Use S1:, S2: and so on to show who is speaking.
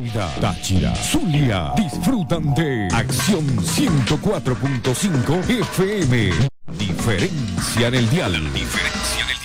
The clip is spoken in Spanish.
S1: Táchira, Zulia, disfrutan de Acción 104.5 FM. Diferencia en el dial.